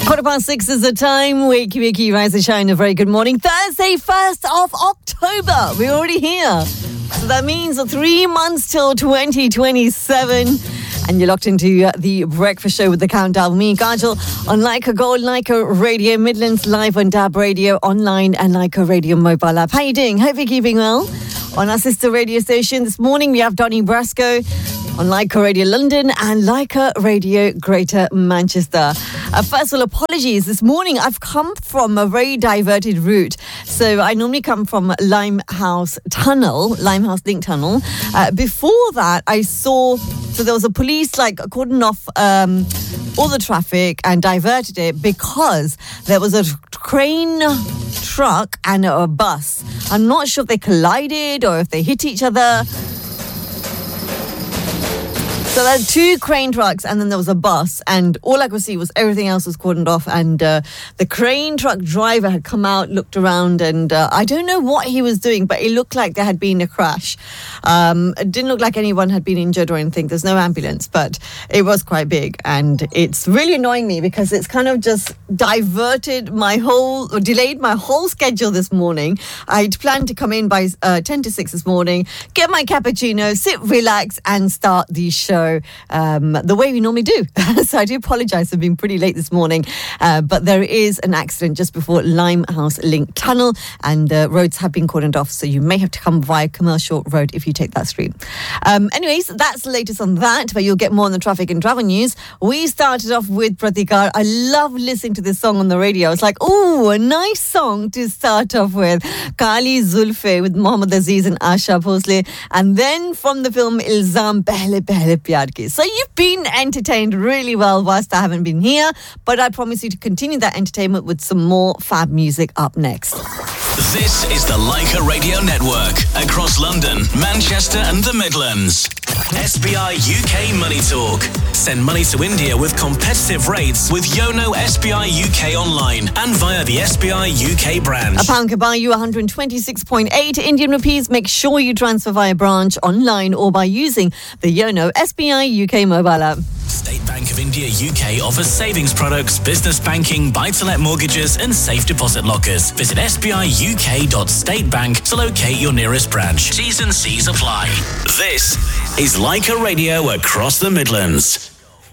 6:15 is the time. Wakey, wakey, rise and shine. A very good morning. Thursday, 1st of October. We're already here. So that means 3 months till 2027. And you're locked into the breakfast show with the countdown. Me, Kajal, on Leica Gold, Leica Radio, Midlands Live on DAB Radio, online and Leica Radio mobile app. How you doing? Hope you're keeping well. On our sister radio station this morning, we have Donny Brasco on Leica Radio London and Leica Radio Greater Manchester. First of all, apologies. This morning, I've come from a very diverted route. So I normally come from Limehouse Link Tunnel. Before that, I saw, so there was a police cordoned off all the traffic and diverted it because there was a crane truck and a bus. I'm not sure if they collided or if they hit each other. So there were 2 crane trucks and then there was a bus, and all I could see was everything else was cordoned off, and the crane truck driver had come out, looked around, and I don't know what he was doing, but it looked like there had been a crash. It didn't look like anyone had been injured or anything. There's no ambulance, but it was quite big, and it's really annoying me because it's kind of just delayed my whole schedule this morning. I'd planned to come in by 10 to 6 this morning, get my cappuccino, sit, relax, and start the show the way we normally do. So I do apologise for being pretty late this morning, but there is an accident just before Limehouse Link Tunnel, and the roads have been cordoned off, so you may have to come via Commercial Road if you take that street. Anyways, that's the latest on that, but you'll get more on the traffic and travel news. We started off with Pratikar. I love listening to this song on the radio. It's like, oh, a nice song to start off with. Kali Zulfe with Mohammad Aziz and Asha Bhosle, and then from the film Ilzam Pehle Pehle Pyar Ke. So you've been entertained really well whilst I haven't been here, but I promise you to continue that entertainment with some more fab music up next. This is the Leica Radio Network across London, Manchester and the Midlands. SBI UK Money Talk. Send money to India with competitive rates with Yono SBI UK online and via the SBI UK branch. A pound can buy you 126.8 Indian rupees. Make sure you transfer via branch, online or by using the Yono SBI UK mobile app. State Bank of India UK offers savings products, business banking, buy-to-let mortgages and safe deposit lockers. Visit sbiuk.statebank to locate your nearest branch. T's and C's apply. This is Leica Radio across the Midlands.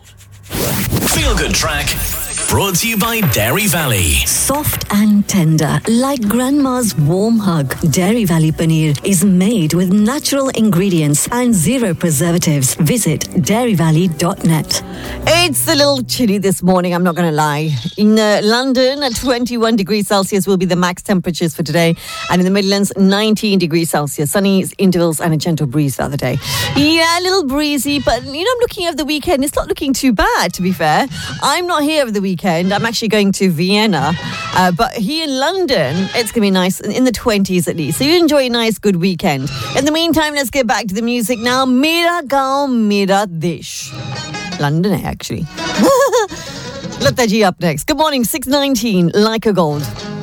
Feel Good Track. Brought to you by Dairy Valley. Soft and tender, like grandma's warm hug. Dairy Valley Paneer is made with natural ingredients and 0 preservatives. Visit dairyvalley.net. It's a little chilly this morning, I'm not going to lie. In London, at 21 degrees Celsius will be the max temperatures for today. And in the Midlands, 19 degrees Celsius. Sunny intervals and a gentle breeze the other day. Yeah, a little breezy, but, I'm looking over the weekend. It's not looking too bad, to be fair. I'm not here over the weekend. I'm actually going to Vienna. But here in London, it's going to be nice, in the 20s at least. So you enjoy a nice, good weekend. In the meantime, let's get back to the music now. Mera Gaon, Mera Desh. London, actually. Lata Ji up next. Good morning, 6:19, Leica Gold.